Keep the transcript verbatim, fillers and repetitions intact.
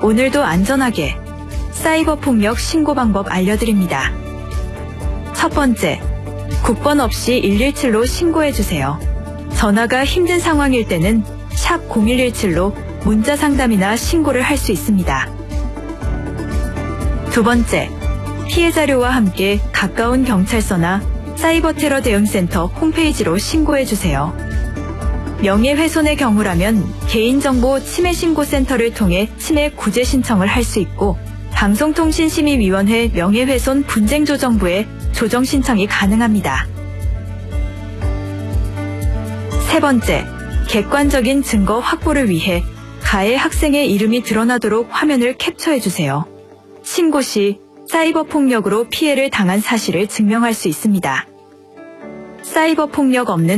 오늘도 안전하게 사이버 폭력 신고 방법 알려드립니다. 첫 번째, 국번 없이 일일칠로 신고해주세요. 전화가 힘든 상황일 때는 샵 공일일칠로 문자 상담이나 신고를 할 수 있습니다. 두 번째, 피해 자료와 함께 가까운 경찰서나 사이버 테러 대응센터 홈페이지로 신고해주세요. 명예훼손의 경우라면 개인정보 침해신고센터를 통해 침해 구제 신청을 할 수 있고 방송통신심의위원회 명예훼손 분쟁조정부에 조정 신청이 가능합니다. 세 번째, 객관적인 증거 확보를 위해 가해 학생의 이름이 드러나도록 화면을 캡처해주세요. 신고 시 사이버 폭력으로 피해를 당한 사실을 증명할 수 있습니다. 사이버 폭력 없는